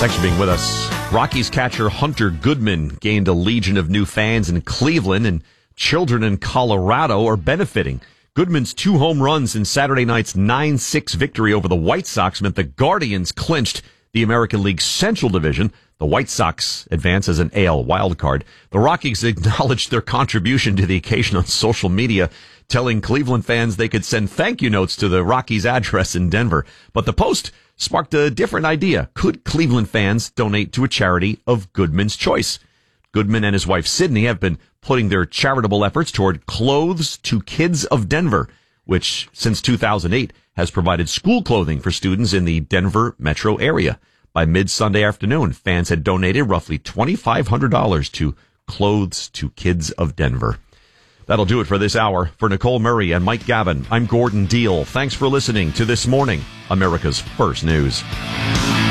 Thanks for being with us. Rockies catcher Hunter Goodman gained a legion of new fans in Cleveland, and children in Colorado are benefiting. Goodman's 2 home runs in Saturday night's 9-6 victory over the White Sox meant the Guardians clinched the American League Central Division. The White Sox advance as an AL wildcard. The Rockies acknowledged their contribution to the occasion on social media, telling Cleveland fans they could send thank you notes to the Rockies address in Denver. But the Post sparked a different idea. Could Cleveland fans donate to a charity of Goodman's choice? Goodman and his wife Sydney have been putting their charitable efforts toward Clothes to Kids of Denver, which since 2008 has provided school clothing for students in the Denver metro area. By mid-Sunday afternoon, fans had donated roughly $2,500 to Clothes to Kids of Denver. That'll do it for this hour. For Nicole Murray and Mike Gavin, I'm Gordon Deal. Thanks for listening to This Morning, America's First News.